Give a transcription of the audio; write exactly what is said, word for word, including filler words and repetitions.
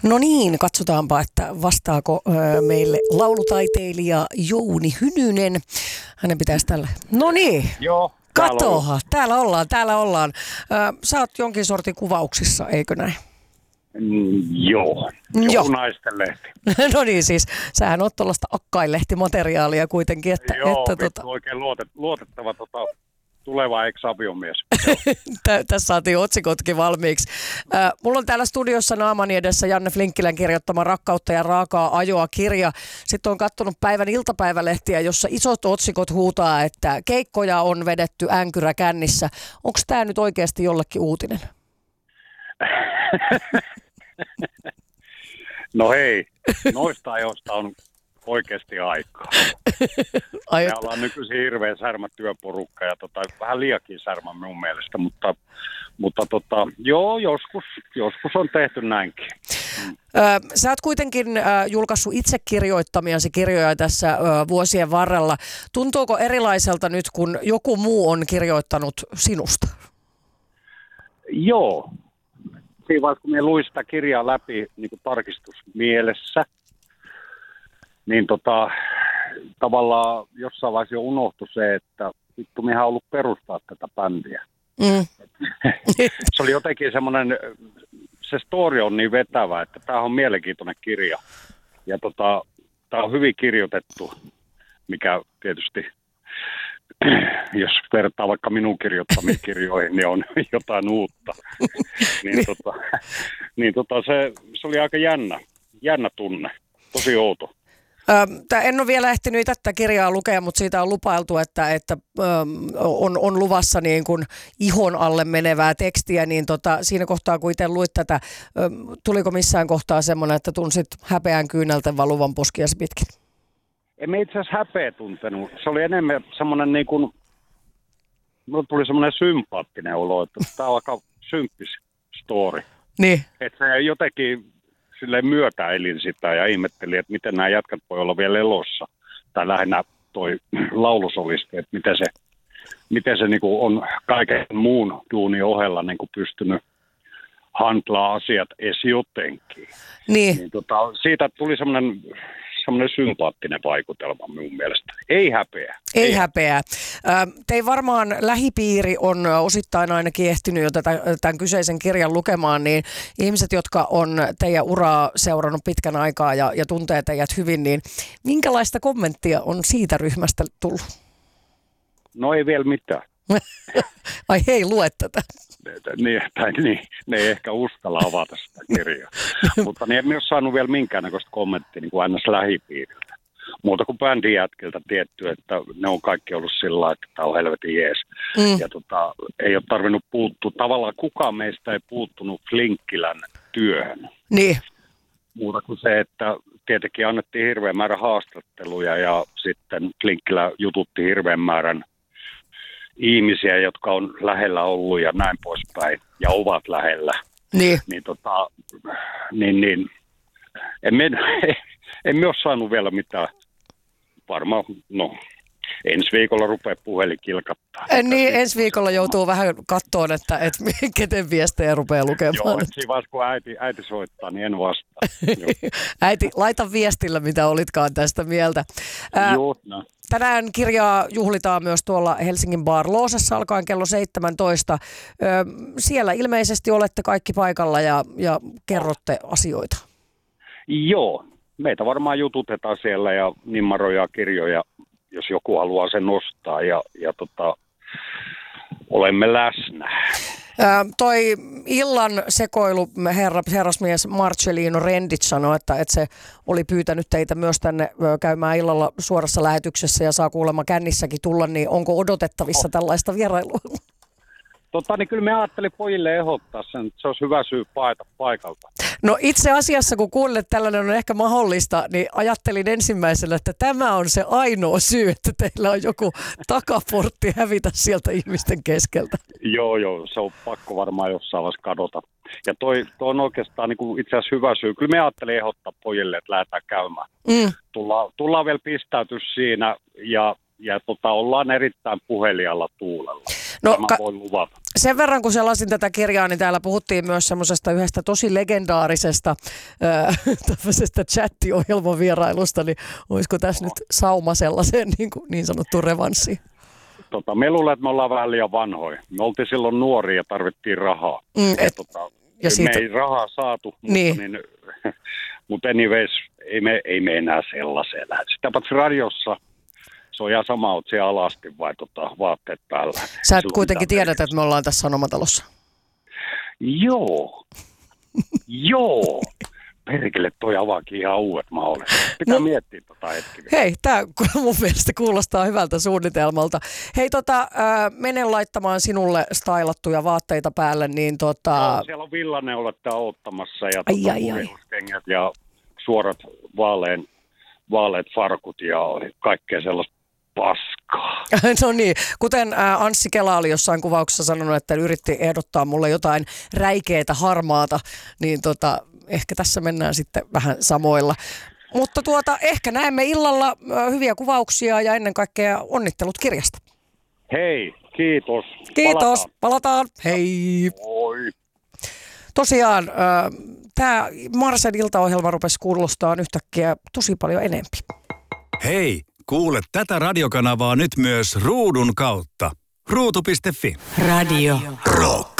No niin, katsotaanpa, että vastaako ö, meille laulutaiteilija Jouni Hynynen. Hänen pitäisi tällä... No niin, Joo. katoha, täällä ollaan, täällä ollaan. Ö, sä oot jonkin sortin kuvauksissa, eikö näin? Mm, joo, joku Joo. naisten lehti. No niin, siis sähän oot tuollaista akkainlehtimateriaalia kuitenkin, että... Joo, että vittu, tota... oikein luotet, luotettava tota, tuleva ex-aviomies. Tässä saatiin otsikotkin valmiiksi. Äh, mulla on täällä studiossa naamani edessä Janne Flinkkilän kirjoittama Rakkautta ja raakaa ajoa -kirja. Sitten on katsonut päivän iltapäivälehtiä, jossa isot otsikot huutaa, että keikkoja on vedetty änkyrä kännissä. Onko tämä nyt oikeasti jollekin uutinen? No hei, noista ajoista on oikeasti aikaa. Me ollaan nykyisin hirveän särmä työporukka ja tota, vähän liiakin särmä minun mielestä, mutta, mutta tota, joo, joskus, joskus on tehty näinkin. Mm. Sä oot kuitenkin julkaissut itse kirjoittamiasi kirjoja tässä vuosien varrella. Tuntuuko erilaiselta nyt, kun joku muu on kirjoittanut sinusta? Joo. Siinä vaiheessa, kun minä luin sitä kirjaa läpi niin kuin tarkistusmielessä, niin tota, tavallaan jossain vaiheessa jo unohtui se, että vittu, minä olen ollut perustaa tätä bändiä. Mm. Se oli jotenkin semmoinen, se story on niin vetävä, että tämä on mielenkiintoinen kirja. Ja tota, tämä on hyvin kirjoitettu, mikä tietysti, jos vertaa vaikka minun kirjoittamiin kirjoihin, niin on jotain uutta. niin tota, niin tota, se, se oli aika jännä, jännä tunne, tosi outo. Tää en ole vielä ehtinyt tätä kirjaa lukea, mutta siitä on lupailtu, että, että on, on luvassa niin kuin ihon alle menevää tekstiä, niin tota, siinä kohtaa, kun itse luit tätä, tuliko missään kohtaa semmoinen, että tunsit häpeän kyynelten valuvan poskiasi pitkin? En mä itse asiassa häpeä tuntenut. Se oli enemmän semmoinen niin kuin, mulle tuli semmoinen sympaattinen olo, että tämä on aika symppis story. Niin. Että se jotenkin silleen myötäilin sitä ja ihmettelin, että miten nämä jätkät voi olla vielä elossa. Tai lähinnä toi laulusolisti, että miten se, miten se niin kuin on kaiken muun duunin ohella niin kuin pystynyt handlaa asiat edes jotenkin. Niin. niin tota, siitä tuli semmoinen... semmoinen sympaattinen vaikutelma minun mielestä. Ei häpeä. Ei, Ei häpeä. Tein varmaan lähipiiri on osittain ainakin ehtinyt jo tätä, tämän kyseisen kirjan lukemaan, niin ihmiset, jotka on teidän uraa seurannut pitkän aikaa ja, ja tuntee teidät hyvin, niin minkälaista kommenttia on siitä ryhmästä tullut? No ei vielä mitään. Ai hei, lue tätä. Niin, tai niin, ne ei ehkä uskalla avata sitä kirjaa. Mutta niin emme ole saanut vielä minkäännäköistä kommenttia niin kuin aina lähipiiriltä. Muuta kuin bändin jätkiltä tietty, että ne on kaikki ollut sillä lailla, että tämä on helvetin jees. Mm. Ja tota, ei ole tarvinnut puuttua. Tavallaan kukaan meistä ei puuttunut Flinkkilän työhön. Niin. Muuta kuin se, että tietenkin annettiin hirveän määrä haastatteluja ja sitten Flinkkilä jututti hirveän määrän ihmisiä, jotka on lähellä ollut ja näin poispäin, ja ovat lähellä. Niin. Niin, tota, niin, niin emme, emme ole saanut vielä mitään, varmaan, no, ensi viikolla rupeaa puhelin kilkattaa. Eh, niin, ensi viikolla joutuu vähän kattoon, että, että keten viestejä rupeaa lukemaan. Joo, siinä vaiheessa, kun äiti, äiti soittaa, niin en vastaa. Äiti, laita viestillä, mitä olitkaan tästä mieltä. Ää, Joo, no. Tänään kirjaa juhlitaan myös tuolla Helsingin Bar Loosassa alkaen kello seitsemäntoista. Ö, siellä ilmeisesti olette kaikki paikalla ja, ja kerrotte asioita. Joo, meitä varmaan jututetaan siellä ja nimmaroja kirjoja, jos joku haluaa sen nostaa ja, ja tota, olemme läsnä. Ö, toi illan sekoilu herra, herrasmies Marcellino Rendic sanoi, että, että se oli pyytänyt teitä myös tänne käymään illalla suorassa lähetyksessä ja saa kuulemma kännissäkin tulla, niin onko odotettavissa tällaista vierailua? Tota, niin kyllä me ajattelin pojille ehdottaa sen, että se olisi hyvä syy paeta paikalta. No itse asiassa, kun kuulen, että tällainen on ehkä mahdollista, niin ajattelin ensimmäisellä, että tämä on se ainoa syy, että teillä on joku takaportti hävitä sieltä ihmisten keskeltä. Joo, joo, se on pakko varmaan jossain vaiheessa kadota. Ja toi, toi on oikeastaan niin kuin itse asiassa hyvä syy. Kyllä me ajattelin ehdottaa pojille, että lähdetään käymään. Mm. Tullaan, tullaan vielä pistäytyä siinä ja, ja tota, ollaan erittäin puhelialla tuulella. No, Tämä ka- voi luvata. sen verran kun selasin tätä kirjaa, niin täällä puhuttiin myös semmoisesta yhdestä tosi legendaarisesta äh, tämmöisestä chattiohjelman vierailusta, niin olisiko tässä nyt sauma sellaiseen niin, kuin, niin sanottuun revanssiin? Tota, me luulen, että me ollaan vähän liian vanhoja. Me oltiin silloin nuoria ja tarvittiin rahaa. Mm, et, ja tota, ja siitä... Me ei rahaa saatu, niin. mutta, niin, mutta anyways, ei me, ei me enää sellaiseen lähde. Sitä paitsi radiossa, se on ihan sama, oot siellä alasti vai tota, vaatteet päällä. Sä et kuitenkin tiedät, että me ollaan tässä Sanomatalossa. Joo, joo. Perkele, toi avaakin ihan uudet mahdollisuudet. Pitää no, miettiä tota hetki. Hei, tää mun mielestä kuulostaa hyvältä suunnitelmalta. Hei, tota, äh, menen laittamaan sinulle stylattuja vaatteita päälle, niin tota... No, siellä on villaneulat odottamassa ja ai, tota, ai, ai. ja suorat vaalean, vaaleat farkut ja kaikkea sellaista paskaa. No niin, kuten äh, Anssi Kela oli jossain kuvauksessa sanonut, että yritti ehdottaa mulle jotain räikeätä harmaata, niin tota... Ehkä tässä mennään sitten vähän samoilla. Mutta tuota, ehkä näemme illalla hyviä kuvauksia ja ennen kaikkea onnittelut kirjasta. Hei, kiitos. Kiitos, palataan. palataan. Hei. Oi. Tosiaan, äh, tämä Marsen iltaohjelma rupesi kuulostaa yhtäkkiä tosi paljon enempi. Hei, kuule tätä radiokanavaa nyt myös ruudun kautta. ruutu piste fi. Radio Rock.